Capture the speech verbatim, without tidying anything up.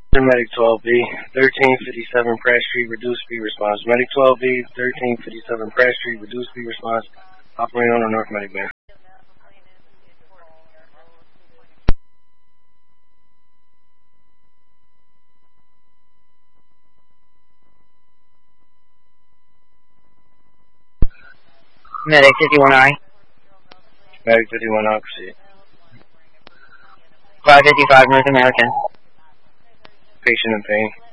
Medic twelve B, thirteen fifty-seven Pratt Street, reduced speed response. Medic twelve B, thirteen fifty-seven Pratt Street, reduced speed response. Operating on the North Medic band. Medic fifty-one I. Medic fifty-one I, proceed. five fifty-five North American. Patient in pain.